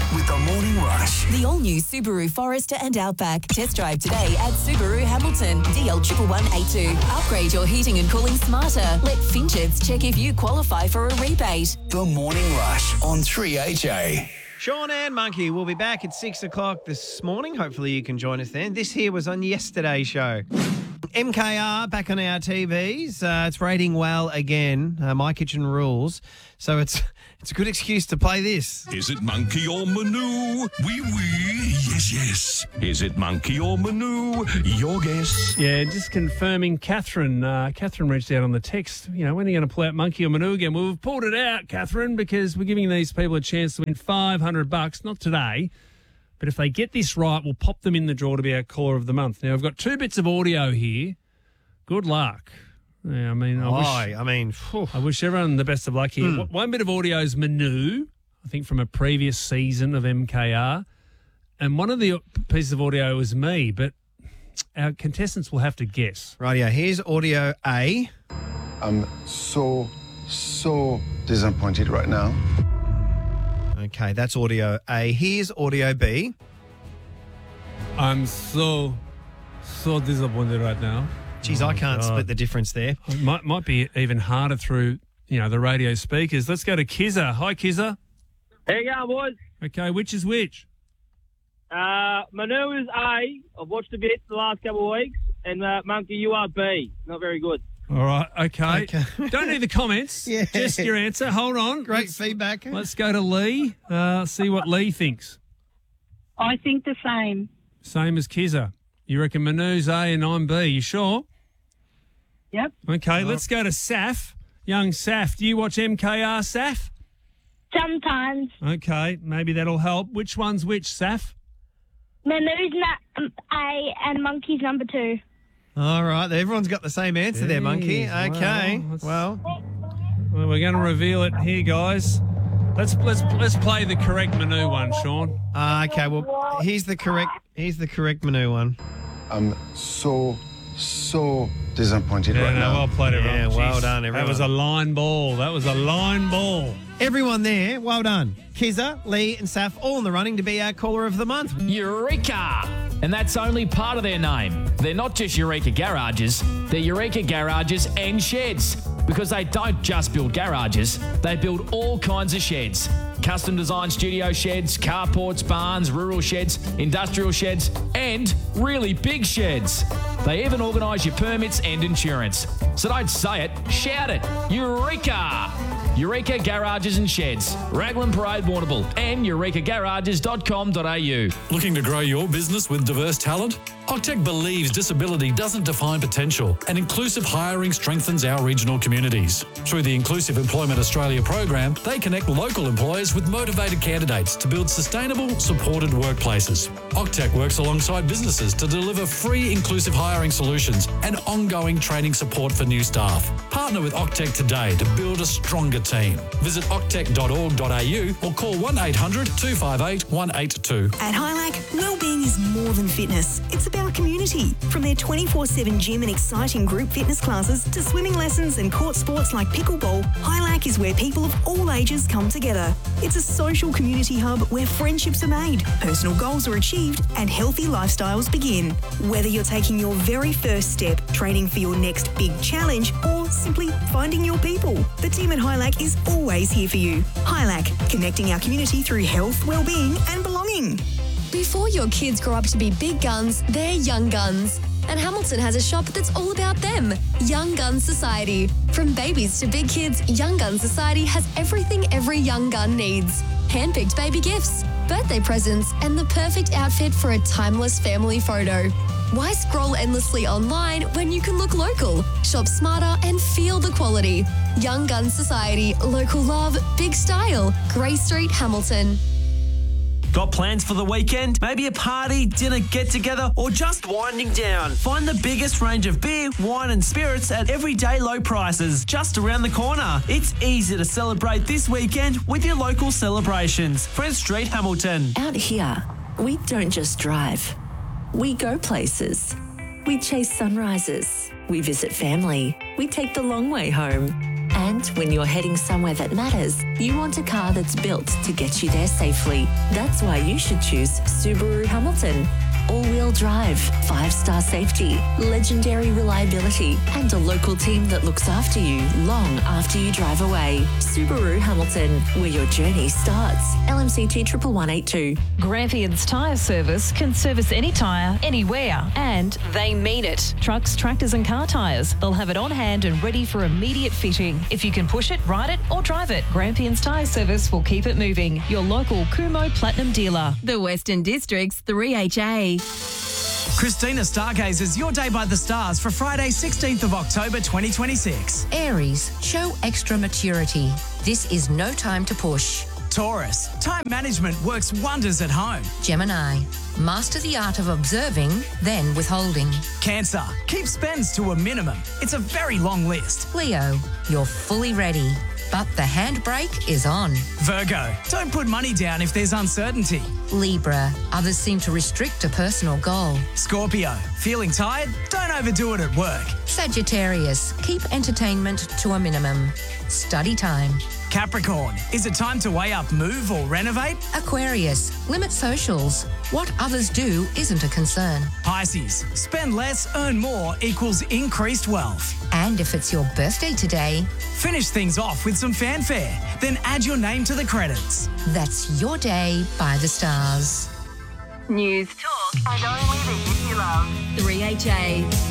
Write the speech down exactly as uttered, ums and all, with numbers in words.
with the Morning Rush. The all-new Subaru Forester and Outback. Test drive today at Subaru Hamilton. D L one one one eight two. Upgrade your heating and cooling smarter. Let Finchets check if you qualify for a rebate. The Morning Rush on three H A. Sean and Monkey will be back at six o'clock this morning. Hopefully you can join us then. This here was on yesterday's show. M K R back on our T Vs. Uh, it's rating well again. Uh, My Kitchen Rules. So it's it's a good excuse to play this. Is it Monkey or Manu? Oui, oui, yes, yes. Is it Monkey or Manu? Your guess. Yeah, just confirming. Catherine, uh, Catherine reached out on the text. You know, when are you going to pull out Monkey or Manu again? Well, we've pulled it out, Catherine, because we're giving these people a chance to win five hundred bucks. Not today, but if they get this right, we'll pop them in the draw to be our caller of the month. Now, I've got two bits of audio here. Good luck. Yeah, I mean, I wish, Why? I mean, phew. I wish everyone the best of luck here. Mm. One bit of audio is Manu, I think from a previous season of M K R. And one of the pieces of audio is me, but our contestants will have to guess. Rightio, here's audio A. I'm so, so disappointed right now. Okay, that's audio A. Here's audio B. I'm so, so disappointed right now. Geez, Oh, I can't God. split the difference there. It might, might be even harder through, you know, the radio speakers. Let's go to Kizza. Hi, Kizza. How you going, boys? Okay, which is which? Uh, Manu is A. I've watched a bit the last couple of weeks. And uh, Monkey, you are B. Not very good. All right, okay. Okay. Don't need the comments. Yeah. Just your answer. Hold on. Great Let's, feedback. let's go to Lee. Uh, see what Lee thinks. I think the same. Same as Kizza. You reckon Manu's A and I'm B. You sure? Yep. Okay, let's go to Saf. Young Saf. Do you watch M K R, Saf? Sometimes. Okay, maybe that'll help. Which one's which, Saf? Manu's na- A and Monkey's number two. All right, everyone's got the same answer there, Monkey. Jeez, Okay, well, let's- well, Well, we're going to reveal it here, guys. Let's let's let's play the correct Manu one, Sean. uh, okay. Well, here's the correct. Here's the correct Manu one. I'm so, so disappointed Yeah, right no, now. well played, everyone. Yeah, well Jeez. done, That everyone. was a line ball. That was a line ball. Everyone there, well done. Kizza, Lee, and Saf all in the running to be our caller of the month. Eureka! And that's only part of their name. They're not just Eureka Garages, they're Eureka Garages and Sheds. Because they don't just build garages, they build all kinds of sheds. Custom designed studio sheds, carports, barns, rural sheds, industrial sheds, and really big sheds. They even organise your permits and insurance. So don't say it, shout it. Eureka! Eureka Garages and Sheds, Raglan Parade, Warrnambool, and eureka garages dot com dot a u. Looking to grow your business with diverse talent? Octec believes disability doesn't define potential, and inclusive hiring strengthens our regional communities. Through the Inclusive Employment Australia program, they connect local employers with motivated candidates to build sustainable, supported workplaces. Octec works alongside businesses to deliver free inclusive hiring solutions and ongoing training support for new staff. Partner with Octec today to build a stronger team. Visit octec dot org dot a u or call one eight hundred two five eight one eight two. At Highlight, wellbeing is more than fitness. It's about community. From their twenty-four seven gym and exciting group fitness classes to swimming lessons and court sports like pickleball, Highlight is where people of all ages come together. It's a social community hub where friendships are made, personal goals are achieved, and healthy lifestyles begin. Whether you're taking your very first step, training for your next big challenge, or simply finding your people, the team at Highlight is always here for you. Highlight, connecting our community through health, wellbeing, and belonging. Before your kids grow up to be big guns, they're young guns. And Hamilton has a shop that's all about them, Young Guns Society. From babies to big kids, Young Guns Society has everything every young gun needs. Handpicked baby gifts, birthday presents, and the perfect outfit for a timeless family photo. Why scroll endlessly online when you can look local, shop smarter, and feel the quality? Young Guns Society, local love, big style. Grey Street, Hamilton. Got plans for the weekend? Maybe a party, dinner, get-together, or just winding down? Find the biggest range of beer, wine and spirits at everyday low prices just around the corner. It's easy to celebrate this weekend with your local celebrations. Friends Street, Hamilton. Out here, we don't just drive. We go places. We chase sunrises. We visit family. We take the long way home. And And when you're heading somewhere that matters, you want a car that's built to get you there safely. That's why you should choose Subaru Hamilton. All-wheel drive, five-star safety, legendary reliability, and a local team that looks after you long after you drive away. Subaru Hamilton, where your journey starts. L M C T one one eight two. Grampians Tyre Service can service any tyre, anywhere, and they mean it. Trucks, tractors and car tyres. They'll have it on hand and ready for immediate fitting. If you can push it, ride it or drive it, Grampians Tyre Service will keep it moving. Your local Kumo Platinum dealer. The Western District's three H A. Christina Stargazers, your day by the stars for Friday, sixteenth of October, twenty twenty-six. Aries, show extra maturity. This is no time to push. Taurus, time management works wonders at home. Gemini, master the art of observing, then withholding. Cancer, keep spends to a minimum. It's a very long list. Leo, you're fully ready, but the handbrake is on. Virgo, don't put money down if there's uncertainty. Libra, others seem to restrict a personal goal. Scorpio, feeling tired? Don't overdo it at work. Sagittarius, keep entertainment to a minimum. Study time. Capricorn, is it time to weigh up, move or renovate? Aquarius, limit socials. What others do isn't a concern. Pisces, spend less, earn more equals increased wealth. And if it's your birthday today, finish things off with some fanfare, then add your name to the credits. That's your day by the stars. News, talk, and only the hits you love. three H A.